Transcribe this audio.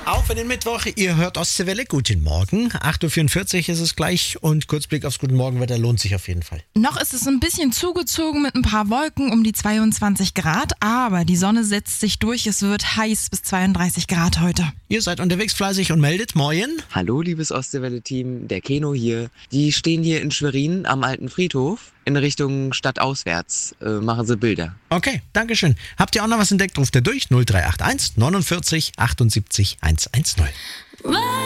Auch für den Mittwoch, ihr hört Ostseewelle, guten Morgen. 8.44 Uhr ist es gleich und Kurzblick aufs Guten Morgenwetter lohnt sich auf jeden Fall. Noch ist es ein bisschen zugezogen mit ein paar Wolken um die 22 Grad, aber die Sonne setzt sich durch, es wird heiß bis 32 Grad heute. Ihr seid unterwegs fleißig und meldet, moin. Hallo liebes Ostseewelle-Team, der Keno hier. Die stehen hier in Schwerin am alten Friedhof in Richtung stadtauswärts. Machen sie Bilder. Okay, Dankeschön. Habt ihr auch noch was entdeckt? Ruft ihr durch 0381 49 78 110.